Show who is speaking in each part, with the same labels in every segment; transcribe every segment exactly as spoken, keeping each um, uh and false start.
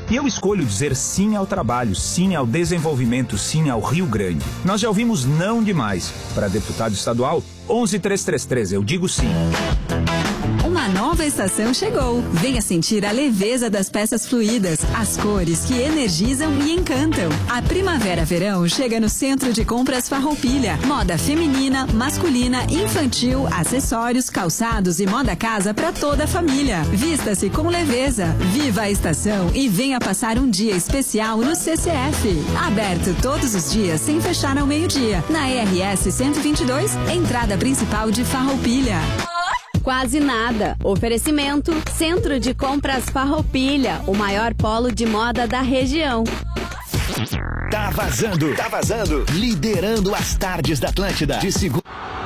Speaker 1: E eu escolho dizer sim ao trabalho, sim ao desenvolvimento, sim ao Rio Grande. Nós já ouvimos não demais. Para deputado estadual, onze três três três, eu digo sim.
Speaker 2: Uma nova estação chegou. Venha sentir a leveza das peças fluídas, as cores que energizam e encantam. A primavera-verão chega no Centro de Compras Farroupilha. Moda feminina, masculina, infantil, acessórios, calçados e moda casa para toda a família. Vista-se com leveza. Viva a estação e venha passar um dia especial no C C F. Aberto todos os dias sem fechar ao meio-dia. Na R S cento e vinte e dois, entrada principal de Farroupilha.
Speaker 3: Quase nada. Oferecimento Centro de Compras Farroupilha, o maior polo de moda da região.
Speaker 4: Tá vazando, tá vazando. Liderando as tardes da Atlântida. De segunda.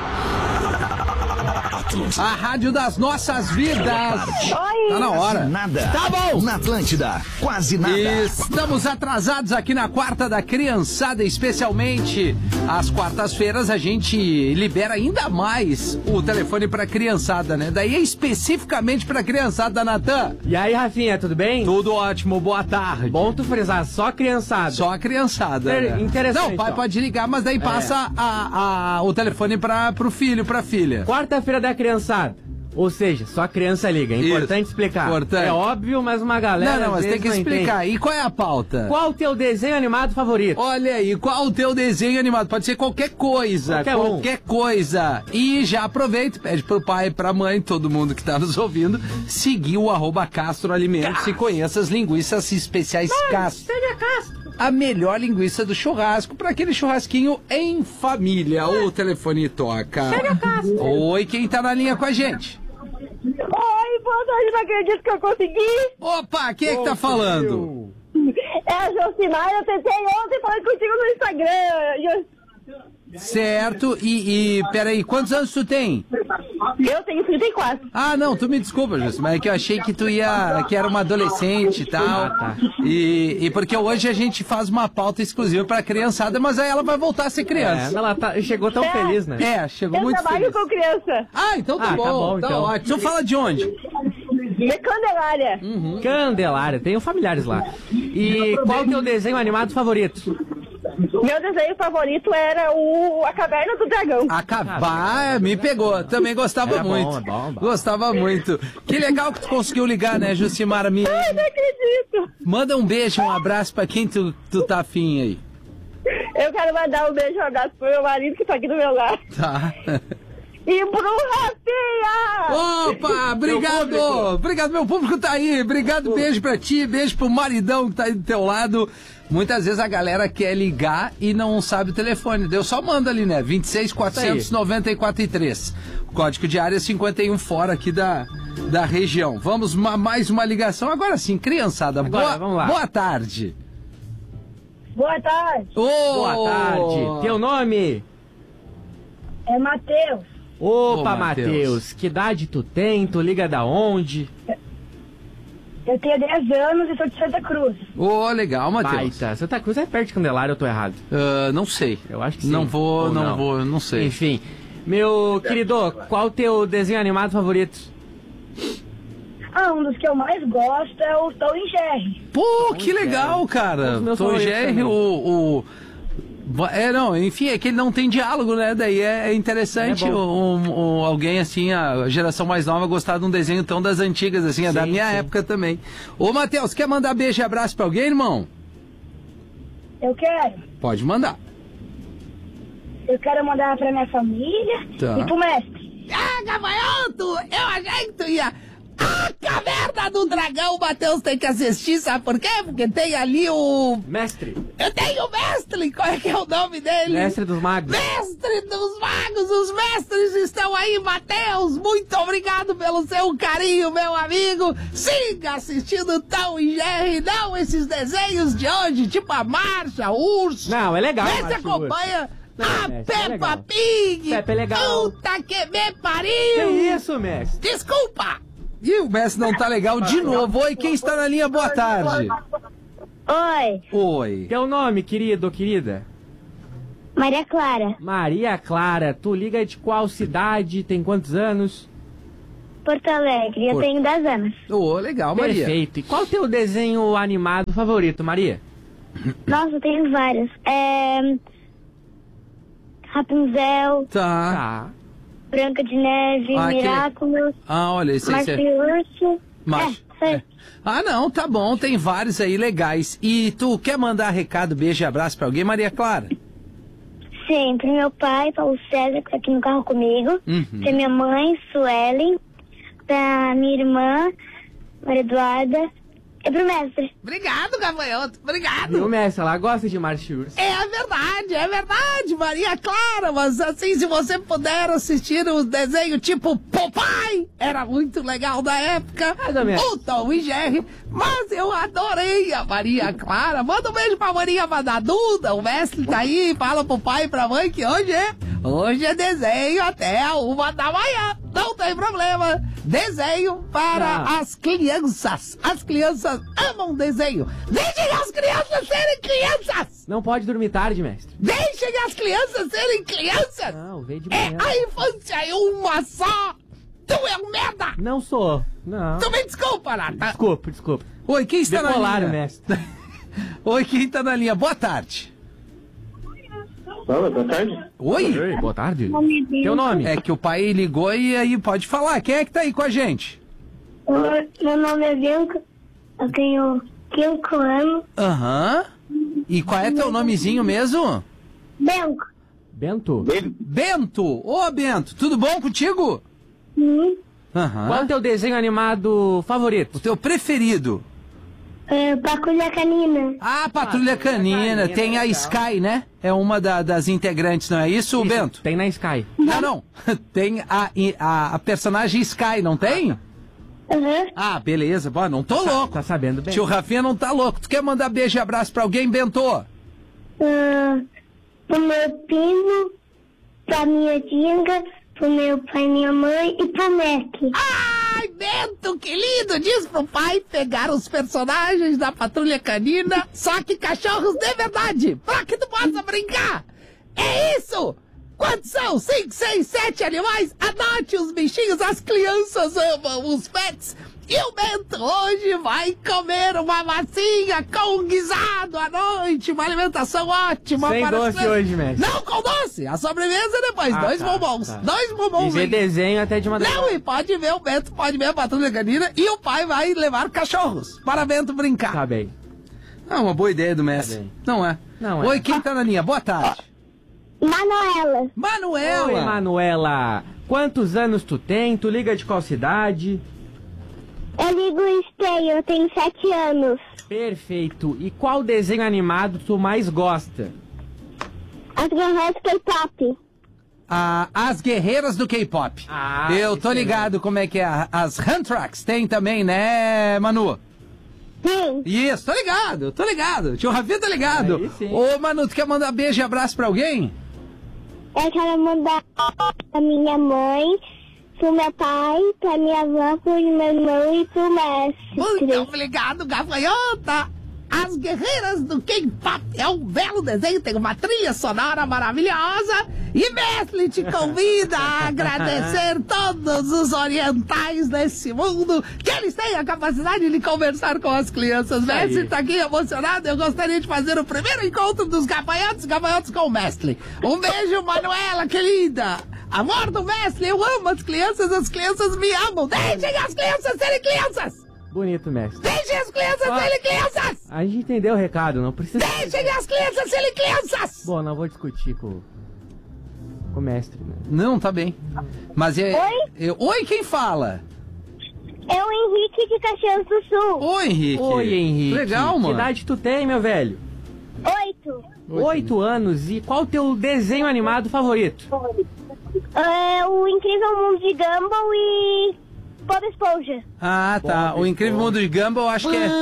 Speaker 5: A rádio das nossas vidas.
Speaker 4: Oi.
Speaker 5: Tá na hora.
Speaker 4: Quase nada.
Speaker 5: Tá bom.
Speaker 4: Na Atlântida, quase nada.
Speaker 5: Estamos atrasados aqui na quarta da criançada, especialmente às quartas-feiras a gente libera ainda mais o telefone pra criançada, né? Daí é especificamente pra criançada, Natan.
Speaker 6: E aí, Rafinha, tudo bem?
Speaker 5: Tudo ótimo, boa tarde.
Speaker 6: Bom tu frisar, só criançada.
Speaker 5: Só a criançada.
Speaker 6: Inter-
Speaker 5: né?
Speaker 6: Interessante.
Speaker 5: Não, o pai
Speaker 6: então.
Speaker 5: pode ligar, mas daí passa
Speaker 6: É.
Speaker 5: a, a, o telefone pra, pro filho, pra filha.
Speaker 6: Quarta-feira da criançada. Ou seja, só criança liga. É importante
Speaker 5: Isso.
Speaker 6: explicar.
Speaker 5: Importante.
Speaker 6: É óbvio, mas uma galera.
Speaker 5: Não, não, mas
Speaker 6: às
Speaker 5: tem que
Speaker 6: vezes não
Speaker 5: explicar.
Speaker 6: entende.
Speaker 5: E qual é a pauta?
Speaker 6: Qual o teu desenho animado favorito?
Speaker 5: Olha aí, qual o teu desenho animado? Pode ser qualquer coisa,
Speaker 6: Qualquer um.
Speaker 5: qualquer coisa. E já aproveita, pede pro pai, pra mãe, todo mundo que tá nos ouvindo, seguir o arroba Castro Alimentos e conheça as linguiças especiais Castro.
Speaker 6: Castro.
Speaker 5: A melhor linguiça do churrasco para aquele churrasquinho em família. O telefone toca. Oi, quem tá na linha com a gente?
Speaker 7: Oi, boa tarde, não acredito que eu consegui.
Speaker 5: Opa, quem é que tá falando?
Speaker 7: É a Josimar, eu tentei ontem falar contigo no Instagram.
Speaker 5: Certo, e, e peraí, quantos anos tu tem?
Speaker 7: Eu tenho trinta e quatro.
Speaker 5: Ah, não, tu me desculpa, Josimar, é que eu achei que tu ia, que era uma adolescente e tal.
Speaker 6: tá.
Speaker 5: E, e porque hoje a gente faz uma pauta exclusiva pra criançada, mas aí ela vai voltar a ser
Speaker 6: É,
Speaker 5: criança.
Speaker 6: ela tá, chegou tão
Speaker 7: É.
Speaker 6: feliz, né?
Speaker 5: É, chegou
Speaker 7: Eu
Speaker 5: muito
Speaker 7: trabalho
Speaker 5: feliz.
Speaker 7: com criança.
Speaker 5: Ah, então tá
Speaker 6: Ah,
Speaker 5: bom,
Speaker 6: tá bom,
Speaker 5: tá
Speaker 6: então.
Speaker 5: ótimo. Tu fala de onde?
Speaker 7: De Candelária.
Speaker 6: Candelária, tenho familiares lá. E qual o teu desenho animado favorito?
Speaker 7: Meu desenho favorito era o A Caverna do Dragão.
Speaker 5: Acabar, me pegou. Também gostava
Speaker 6: Era bom,
Speaker 5: muito.
Speaker 6: é bom, é bom.
Speaker 5: Gostava muito. Que legal que tu conseguiu ligar, né, Jucimara? Me...
Speaker 7: Ai, não acredito.
Speaker 5: Manda um beijo, um abraço pra quem tu, tu tá afim aí.
Speaker 7: Eu quero mandar um beijo e um abraço pro meu marido que tá aqui do meu lado.
Speaker 5: Tá.
Speaker 7: E pro Rafinha!
Speaker 5: Opa, obrigado.
Speaker 6: público.
Speaker 5: Obrigado, meu público tá aí. Obrigado, beijo pra ti, beijo pro maridão que tá aí do teu lado. Muitas vezes a galera quer ligar e não sabe o telefone. Deu só manda ali, né? vinte e seis, quatrocentos e noventa e quatro e três. Código de área cinquenta e um fora aqui da, da região. Vamos ma- mais uma ligação. Agora sim, criançada.
Speaker 6: Agora,
Speaker 5: boa,
Speaker 6: vamos lá.
Speaker 5: boa tarde.
Speaker 7: Boa tarde.
Speaker 5: Ô,
Speaker 6: Boa tarde. Teu nome?
Speaker 7: É Matheus.
Speaker 6: Opa,
Speaker 5: Ô, Matheus.
Speaker 6: Matheus. Que idade tu tem? Tu liga da onde?
Speaker 7: Eu tenho dez anos e sou de Santa Cruz.
Speaker 5: Ô, legal, Matheus.
Speaker 6: Baita. Santa Cruz é perto de Candelária, eu tô errado.
Speaker 5: Ah, não sei.
Speaker 6: Eu acho que sim.
Speaker 5: Não vou,
Speaker 6: Ou
Speaker 5: não,
Speaker 6: não.
Speaker 5: vou, não sei.
Speaker 6: Enfim. Meu querido, qual o teu desenho animado favorito?
Speaker 7: Ah, um dos que eu mais gosto é o Tom e Jerry.
Speaker 5: Pô, que legal, cara.
Speaker 6: Um dos meus
Speaker 5: Tom
Speaker 6: favoritos
Speaker 5: Jerry,
Speaker 6: também.
Speaker 5: o, o... É, não, enfim, é que ele não tem diálogo, né? Daí é interessante
Speaker 6: É bom.
Speaker 5: um, um- alguém, assim, a geração mais nova gostar de um desenho tão das antigas, assim, é da
Speaker 6: Sim,
Speaker 5: minha
Speaker 6: sim.
Speaker 5: época também. Ô, Matheus, quer mandar beijo e abraço pra alguém, irmão?
Speaker 7: Eu quero.
Speaker 5: Pode mandar.
Speaker 7: Eu quero mandar pra minha família
Speaker 5: Tá.
Speaker 7: e pro mestre.
Speaker 5: Ah, gafanhoto, eu achei que tu ia... A Caverna do Dragão, o Matheus tem que assistir, sabe por quê? Porque tem ali o...
Speaker 6: Mestre.
Speaker 5: Eu tenho o mestre, qual é que é o nome dele?
Speaker 6: Mestre dos magos.
Speaker 5: Mestre dos magos, os mestres estão aí, Matheus. Muito obrigado pelo seu carinho, meu amigo. Siga assistindo Tom e Jerry, não esses desenhos de hoje, tipo a Marcha, o Urso.
Speaker 6: Não, é legal.
Speaker 5: Vê se
Speaker 6: Márcio
Speaker 5: acompanha
Speaker 6: Não,
Speaker 5: a
Speaker 6: mestre, é
Speaker 5: Peppa
Speaker 6: legal.
Speaker 5: Pig.
Speaker 6: Pepe é legal.
Speaker 5: Puta que me
Speaker 6: Que
Speaker 5: pariu.
Speaker 6: isso, mestre?
Speaker 5: Desculpa. Ih, o mestre não tá legal de novo. Oi, quem está na linha? Boa tarde.
Speaker 7: Oi,
Speaker 5: Oi.
Speaker 6: Teu nome, querido ou querida?
Speaker 7: Maria Clara.
Speaker 6: Maria Clara. Tu liga de qual cidade? Tem quantos anos?
Speaker 7: Porto Alegre. Eu
Speaker 5: Por-
Speaker 7: tenho dez anos.
Speaker 5: Ô, legal, Maria.
Speaker 6: Perfeito. E qual o teu desenho animado favorito, Maria?
Speaker 7: Nossa, eu tenho vários. É... Rapunzel,
Speaker 5: Tá.
Speaker 6: Tá.
Speaker 7: Branca de Neve,
Speaker 5: Ah, que-
Speaker 7: Miraculous,
Speaker 5: Ah, olha, esse aí.
Speaker 7: Macho
Speaker 5: cê-
Speaker 7: e Urso.
Speaker 5: Macho.
Speaker 7: É,
Speaker 5: É. Ah, não, tá bom, tem vários aí legais. E tu quer mandar recado, beijo e abraço pra alguém, Maria Clara?
Speaker 7: sim, pro meu pai, Paulo César, que tá aqui no carro comigo.
Speaker 5: Uhum.
Speaker 7: Pra minha mãe, Suelen. Pra minha irmã, Maria Eduarda. E pro mestre.
Speaker 5: Obrigado, gafanhoto,
Speaker 6: E o
Speaker 5: obrigado.
Speaker 6: mestre lá gosta de Marchurs.
Speaker 5: É verdade, é verdade, Maria Clara, mas assim, se você puder assistir o desenho tipo Popeye, era muito legal da época,
Speaker 6: Mais ou menos.
Speaker 5: o Tom e Jerry, mas eu adorei a Maria Clara. Manda um beijo pra Maria Duda, o mestre tá aí, fala pro pai e pra mãe que hoje é, hoje é desenho até a uma da manhã, não tem problema, desenho para
Speaker 6: Não.
Speaker 5: as crianças, as crianças amam desenho, deixem as crianças serem crianças!
Speaker 6: Não pode dormir tarde, mestre.
Speaker 5: Deixem as crianças serem crianças!
Speaker 6: Não, veio de
Speaker 5: É,
Speaker 6: manhã.
Speaker 5: a infância é uma só! Tu é um merda!
Speaker 6: Não sou. Não.
Speaker 5: Tu me desculpa, Nata!
Speaker 6: Desculpa, desculpa.
Speaker 5: Oi, quem está
Speaker 6: Decolaram,
Speaker 5: na linha?
Speaker 6: mestre.
Speaker 5: Oi, quem está na linha? Boa tarde.
Speaker 8: Fala, boa tarde.
Speaker 5: Oi?
Speaker 6: Oi, boa tarde.
Speaker 7: Nome dele.
Speaker 6: Teu nome?
Speaker 5: É que o pai ligou e aí pode falar. Quem é que tá aí com a gente?
Speaker 7: Meu nome é Bianca. Eu tenho cinco anos.
Speaker 5: Aham. E qual é teu nomezinho mesmo?
Speaker 7: Bianca.
Speaker 6: Bento?
Speaker 5: Bento! Ô, Bento, tudo bom contigo?
Speaker 7: Hum.
Speaker 5: Aham.
Speaker 6: Qual é o teu desenho animado
Speaker 5: O
Speaker 6: favorito?
Speaker 5: teu preferido?
Speaker 7: É, Patrulha Canina.
Speaker 5: Ah, Patrulha
Speaker 6: Patrulha
Speaker 5: Canina.
Speaker 6: Canina,
Speaker 5: Tem a
Speaker 6: legal.
Speaker 5: Sky, né? É uma da- das integrantes, não é isso,
Speaker 6: Isso,
Speaker 5: Bento?
Speaker 6: Tem na Sky.
Speaker 5: Não, não. Tem a, a, a personagem Sky, não tem?
Speaker 7: Uhum.
Speaker 5: Ah, beleza. Bom, não tô louco.
Speaker 6: Tá sabendo bem.
Speaker 5: Tio Rafinha não tá louco. Tu quer mandar beijo e abraço pra alguém, Bento?
Speaker 7: Ah, pro meu primo, pra minha Dinga, pro meu pai e minha mãe e pro Mac.
Speaker 5: Ai, Bento, que lindo! Diz pro pai pegar os personagens da Patrulha Canina, só que cachorros de verdade, pra que tu possa brincar. É isso! Quantos são? Cinco, seis, sete animais? Adote os bichinhos, as crianças amam os pets. E o Bento hoje vai comer uma massinha com guisado à noite, uma alimentação ótima.
Speaker 6: Sem
Speaker 5: para as
Speaker 6: doce
Speaker 5: crianças.
Speaker 6: hoje, mestre.
Speaker 5: Não com doce, a sobremesa depois,
Speaker 6: Ah,
Speaker 5: dois
Speaker 6: tá,
Speaker 5: bombons,
Speaker 6: tá.
Speaker 5: dois
Speaker 6: E
Speaker 5: bombons.
Speaker 6: ver desenho até de madrugada.
Speaker 5: Não, e pode ver o Bento, pode ver a Patrulha Canina e o pai vai levar cachorros para Bento brincar.
Speaker 6: Tá bem.
Speaker 5: É uma boa ideia do mestre.
Speaker 6: Tá bem.
Speaker 5: Não é?
Speaker 6: Não é.
Speaker 5: Oi, quem tá na linha? Boa tarde.
Speaker 7: Manuela.
Speaker 5: Manuela.
Speaker 6: Oi, Manuela. Quantos anos tu tem? Tu liga de qual cidade?
Speaker 7: Eu ligo o espelho, eu tenho sete anos.
Speaker 6: Perfeito. E qual desenho animado tu mais gosta?
Speaker 7: As guerreiras K-pop.
Speaker 5: Ah, as guerreiras do K-pop.
Speaker 6: Ah,
Speaker 5: Eu tô
Speaker 6: excelente.
Speaker 5: ligado como é que é. As Huntrax tem também, né, Manu?
Speaker 7: Sim.
Speaker 5: Isso, tô ligado, tô ligado. Tio Rafinha tá ligado.
Speaker 6: Aí sim.
Speaker 5: Ô, Manu, tu quer mandar beijo e abraço pra alguém?
Speaker 7: Eu quero mandar pra minha mãe, pro meu pai, pra minha avó, pro meu irmão e pro mestre.
Speaker 5: Muito obrigado, gafanhota! As Guerreiras do K-pop é um belo desenho, tem uma trilha sonora maravilhosa e Mestre te convida a agradecer todos os orientais desse mundo que eles têm a capacidade de conversar com as crianças. Mestre
Speaker 6: aí.
Speaker 5: tá aqui emocionado, eu gostaria de fazer o primeiro encontro dos gafanhotos, gafanhotos com o Mestre. Um beijo, Manuela, querida! Amor do Mestre, eu amo as crianças, as crianças me amam. Deixem as crianças serem crianças!
Speaker 6: Bonito, mestre.
Speaker 5: Deixem as crianças
Speaker 6: Ah.
Speaker 5: serem crianças!
Speaker 6: A gente entendeu o recado, não precisa...
Speaker 5: Deixem as crianças serem crianças!
Speaker 6: Bom, não vou discutir com, com o mestre, né?
Speaker 5: Não, tá bem. Mas é.
Speaker 7: Oi?
Speaker 5: eu- Oi, quem fala?
Speaker 7: É o Henrique de Caxias do Sul.
Speaker 5: Oi, Henrique.
Speaker 6: Oi, Henrique.
Speaker 5: Legal, mano.
Speaker 6: Que idade tu tem, meu velho?
Speaker 7: Oito.
Speaker 6: Oito anos. E qual o teu desenho animado favorito?
Speaker 7: É o Incrível Mundo de Gumball e Bob Esponja.
Speaker 5: Ah, tá.
Speaker 6: Bob
Speaker 5: O Incrível Mundo de Gumball, eu acho que é,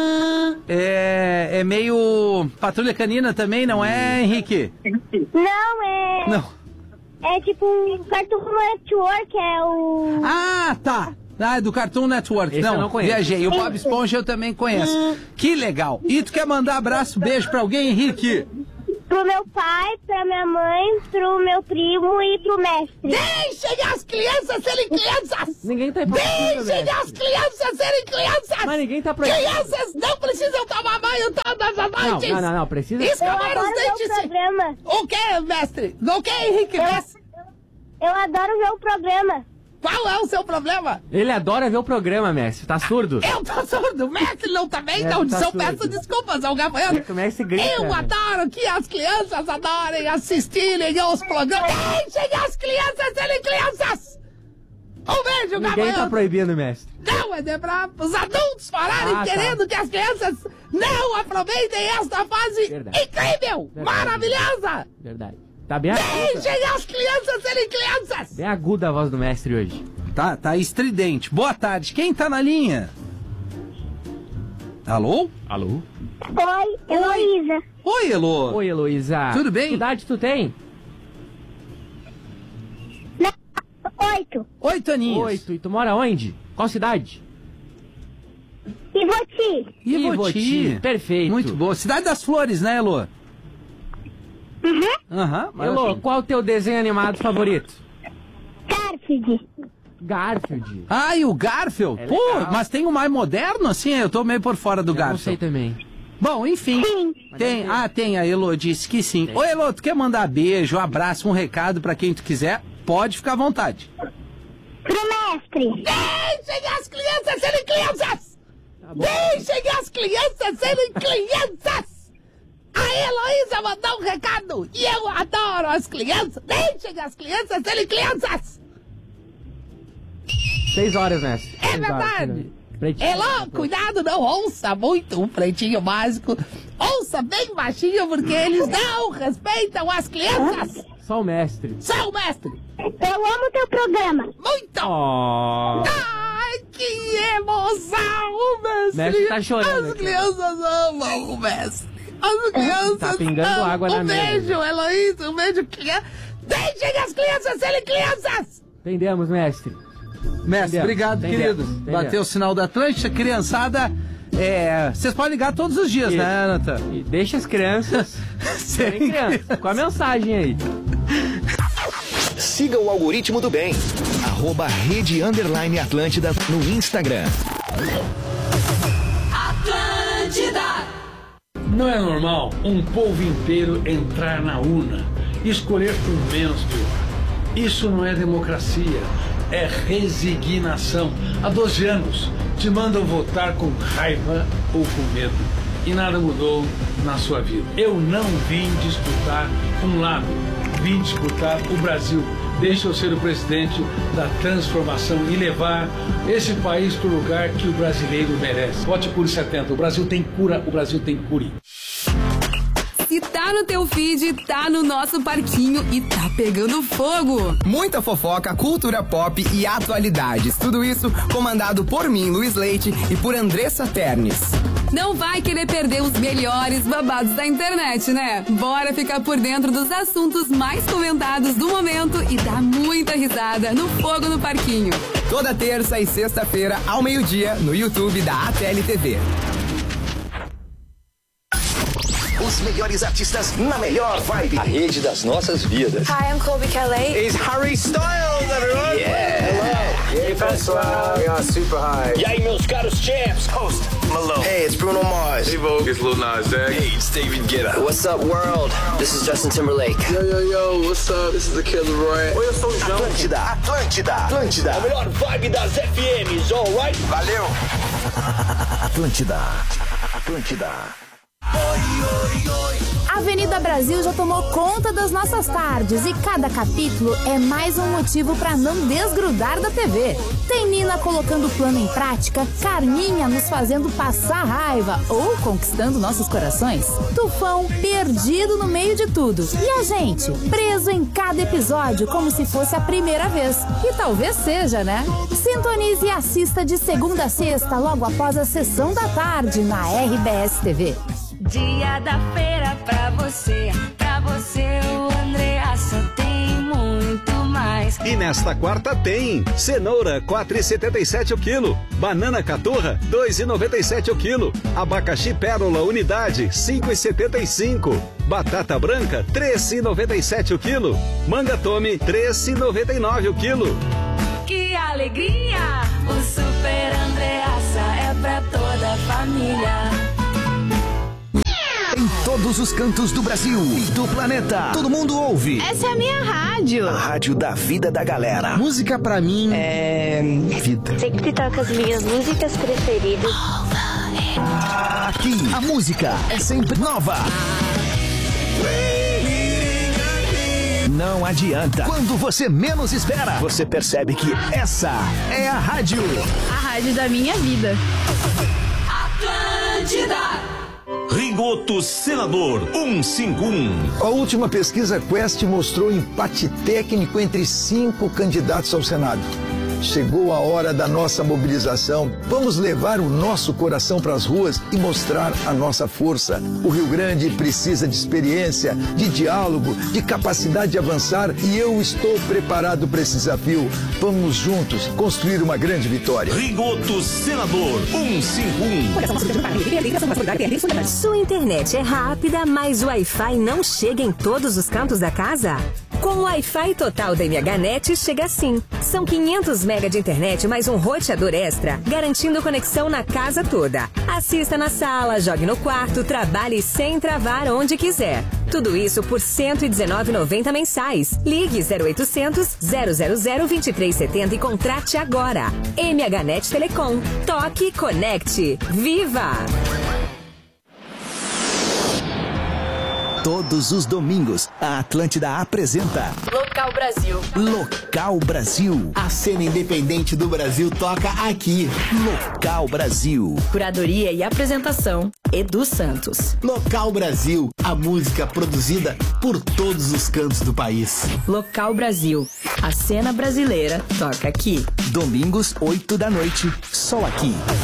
Speaker 5: é. É meio. Patrulha Canina também, não é, Henrique?
Speaker 7: Não, é...
Speaker 5: Não.
Speaker 7: É tipo um Cartoon Network, é o...
Speaker 5: Ah, tá. Ah, é do Cartoon Network.
Speaker 6: Esse
Speaker 5: não,
Speaker 6: eu não conheço.
Speaker 5: viajei. O Bob Esponja eu também conheço. Que legal. E tu quer mandar abraço, beijo pra alguém, Henrique?
Speaker 7: pro meu pai, pra minha mãe, pro meu primo e pro mestre.
Speaker 9: Deixem as crianças serem crianças!
Speaker 6: Ninguém tá proibindo,
Speaker 9: Deixem
Speaker 6: mestre.
Speaker 9: as crianças serem crianças!
Speaker 6: Mas ninguém tá proibindo.
Speaker 9: Crianças não precisam tomar banho todas as
Speaker 6: Não,
Speaker 9: noites!
Speaker 6: não, não, não, precisa.
Speaker 7: Eu
Speaker 9: Escovar
Speaker 7: adoro
Speaker 9: os
Speaker 7: ver o
Speaker 9: dentes!
Speaker 7: programa.
Speaker 9: O que, mestre? O que, Henrique?
Speaker 7: Eu,
Speaker 9: Mestre?
Speaker 7: eu adoro ver o programa.
Speaker 9: Qual é o seu problema?
Speaker 6: Ele adora ver o programa, mestre. Tá surdo?
Speaker 9: Eu tô surdo, o mestre não também,
Speaker 6: É,
Speaker 9: então
Speaker 6: tá
Speaker 9: só
Speaker 6: surdo.
Speaker 9: peço desculpas ao gafanhoto.
Speaker 6: O mestre grita.
Speaker 9: Eu
Speaker 6: né?
Speaker 9: adoro que as crianças adorem assistirem aos programas. Deixem as crianças serem crianças! Um beijo,
Speaker 6: Ninguém tá
Speaker 9: gafanhoto!
Speaker 6: proibindo, mestre.
Speaker 9: Não, é de pra os adultos falarem
Speaker 6: Ah, tá.
Speaker 9: querendo que as crianças não aproveitem esta fase
Speaker 6: Verdade.
Speaker 9: incrível,
Speaker 6: Verdade.
Speaker 9: maravilhosa!
Speaker 6: Verdade. Tá bem aguda.
Speaker 9: Deixem as crianças serem crianças!
Speaker 6: Bem aguda a voz do mestre hoje.
Speaker 5: Tá, tá estridente. Boa tarde. Quem tá na linha? Alô?
Speaker 6: Alô?
Speaker 7: Oi, Heloísa.
Speaker 5: Oi, Elô.
Speaker 6: Oi, Heloísa.
Speaker 5: Tudo bem?
Speaker 6: Que idade tu tem?
Speaker 7: Oito.
Speaker 5: Oito aninhos.
Speaker 6: Oito. E tu mora onde? Qual cidade?
Speaker 7: E você?
Speaker 5: Ivoti.
Speaker 6: Ivoti. Perfeito.
Speaker 5: Muito boa. Cidade das Flores, né, Elô?
Speaker 7: Uhum.
Speaker 5: Aham.
Speaker 6: Elô, qual o teu desenho animado favorito?
Speaker 7: Garfield.
Speaker 6: Garfield.
Speaker 5: Ah, e o Garfield?
Speaker 6: É
Speaker 5: Pô,
Speaker 6: legal.
Speaker 5: mas tem o mais moderno, assim? Eu tô meio por fora do
Speaker 6: Eu não sei
Speaker 5: Garfield.
Speaker 6: também.
Speaker 5: Bom, enfim.
Speaker 7: Sim.
Speaker 5: Tem, ah, tem, a Elô disse que sim. Ô, Elô, tu quer mandar beijo, um abraço, um recado pra quem tu quiser? Pode ficar à vontade.
Speaker 7: Pro mestre.
Speaker 9: Deixem as crianças serem crianças!
Speaker 6: Tá bom.
Speaker 9: Deixem as crianças serem crianças! A Heloísa mandou um recado e eu adoro as crianças! Deixem as crianças serem crianças!
Speaker 6: Seis horas, mestre.
Speaker 9: É
Speaker 6: Seis horas,
Speaker 9: verdade!
Speaker 6: seis horas. Pretinho.
Speaker 9: Elô, cuidado, não ouça muito o Pretinho Básico. Ouça bem baixinho, porque eles não respeitam as crianças.
Speaker 6: Só o mestre.
Speaker 9: Só o mestre.
Speaker 7: Eu amo teu programa.
Speaker 9: Muito.
Speaker 6: Oh.
Speaker 9: Ai, que emoção, mestre.
Speaker 6: Mestre tá chorando
Speaker 9: As
Speaker 6: aqui.
Speaker 9: crianças amam o mestre. As crianças
Speaker 6: Tá pingando
Speaker 9: amam.
Speaker 6: água na
Speaker 9: Um
Speaker 6: mesa.
Speaker 9: beijo, Heloísa. Um beijo. criança. Deixem as crianças serem crianças.
Speaker 6: Entendemos, mestre.
Speaker 5: Mestre,
Speaker 6: Entendemos,
Speaker 5: obrigado,
Speaker 6: entendemos,
Speaker 5: querido.
Speaker 6: entendemos.
Speaker 5: Bateu o sinal da Atlântica, criançada. É, vocês podem ligar todos os dias,
Speaker 6: Isso.
Speaker 5: né, Natan?
Speaker 6: E deixa as crianças serem crianças. Com a mensagem aí.
Speaker 4: Siga o algoritmo do bem. Arroba Rede Underline Atlântida no Instagram.
Speaker 10: Não é normal um povo inteiro entrar na urna e escolher por menos de uma. Isso não é democracia, é resignação. Há doze anos te mandam votar com raiva ou com medo e nada mudou na sua vida. Eu não vim disputar um lado, vim disputar o Brasil. Deixa eu ser o presidente da transformação e levar esse país para o lugar que o brasileiro merece. Vote Cure setenta. O Brasil tem cura, o Brasil tem cure.
Speaker 2: Se tá no teu feed, tá no nosso parquinho e tá pegando fogo.
Speaker 11: Muita fofoca, cultura pop e atualidades. Tudo isso comandado por mim, Luiz Leite, e por Andressa Ternes.
Speaker 2: Não vai querer perder os melhores babados da internet, né? Bora ficar por dentro dos assuntos mais comentados do momento e dar muita risada no Fogo no Parquinho.
Speaker 11: Toda terça e sexta-feira, ao meio-dia, no YouTube da A T L T V.
Speaker 4: Os melhores artistas na melhor vibe. A rede das nossas vidas.
Speaker 12: Hi, I'm Colby Kelly.
Speaker 4: It's Harry Styles, everyone. Yeah. Hello. E aí, pessoal? We are super high. E aí, meus caros champs? Host Malone. Hey, it's Bruno Mars. Hey, Vogue. It's Lil Nas X. Hey, it's David Guetta. What's up, world? This is Justin Timberlake. Yo, yo, yo. What's up? This is the Kid Laroi. Oi, eu sou o João. Atlântida, Atlântida, Atlântida. A melhor vibe das F Ms, alright? Valeu. Atlântida, Atlântida.
Speaker 13: Avenida Brasil já tomou conta das nossas tardes e cada capítulo é mais um motivo para não desgrudar da T V. Tem Nina colocando o plano em prática, Carminha nos fazendo passar raiva ou conquistando nossos corações, Tufão perdido no meio de tudo e a gente preso em cada episódio como se fosse a primeira vez. E talvez seja, né? Sintonize e assista de segunda a sexta logo após a sessão da tarde na R B S T V.
Speaker 14: Dia da feira pra você, pra você o Andreassa tem muito mais.
Speaker 12: reais.
Speaker 15: E nesta quarta tem cenoura quatro e setenta e sete o quilo, banana caturra dois e noventa e sete o quilo, abacaxi pérola unidade cinco e setenta e cinco, batata branca três e noventa e sete o quilo, manga tome três e noventa e nove o quilo.
Speaker 14: Que alegria! O Super Andreassa é pra toda a família.
Speaker 16: Em todos os cantos do Brasil e do planeta, todo mundo ouve.
Speaker 17: Essa é a minha rádio.
Speaker 16: A rádio da vida da galera. Música pra mim é vida.
Speaker 17: Sempre toca as minhas músicas preferidas.
Speaker 16: Aqui, a música é sempre nova. Não adianta. Quando você menos espera, você percebe que essa é a rádio.
Speaker 17: A rádio da minha vida.
Speaker 16: Atlântida. Rigoto Senador cento e cinquenta e um.
Speaker 18: A última pesquisa Quest mostrou empate técnico entre cinco candidatos ao Senado. Chegou a hora da nossa mobilização. Vamos levar o nosso coração para as ruas e mostrar a nossa força. O Rio Grande precisa de experiência, de diálogo, de capacidade de avançar e eu estou preparado para esse desafio. Vamos juntos construir uma grande vitória.
Speaker 16: Rigoto Senador cento e cinquenta e um.
Speaker 19: Sua internet é rápida, mas o Wi-Fi não chega em todos os cantos da casa? Com o Wi-Fi total da MHNet chega assim. São quinhentos mega de internet mais um roteador extra, garantindo conexão na casa toda. Assista na sala, jogue no quarto, trabalhe sem travar onde quiser. Tudo isso por cento e dezenove reais e noventa centavos mensais. Ligue zero oitocentos, zero zero zero, dois três sete zero e contrate agora. MHNet Telecom. Toque, conecte. Viva!
Speaker 16: Todos os domingos, a Atlântida apresenta
Speaker 17: Local Brasil.
Speaker 16: Local Brasil.
Speaker 20: A cena independente do Brasil toca aqui.
Speaker 16: Local Brasil.
Speaker 17: Curadoria e apresentação, Edu Santos.
Speaker 20: Local Brasil, a música produzida por todos os cantos do país.
Speaker 17: Local Brasil. A cena brasileira toca aqui.
Speaker 16: Domingos, oito da noite, só aqui.